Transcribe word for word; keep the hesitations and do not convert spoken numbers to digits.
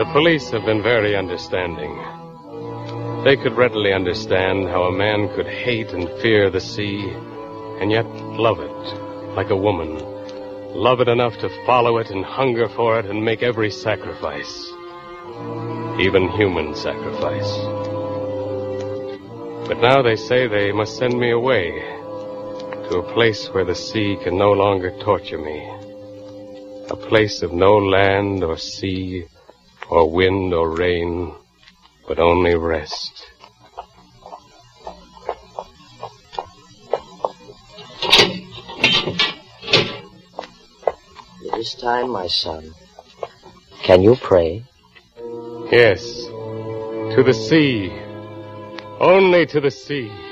The police have been very understanding. They could readily understand how a man could hate and fear the sea, and yet love it like a woman. Love it enough to follow it and hunger for it and make every sacrifice. Even human sacrifice. But now they say they must send me away to a place where the sea can no longer torture me. A place of no land or sea or wind or rain, but only rest. It is time, my son. Can you pray? Yes, to the sea. Only to the sea.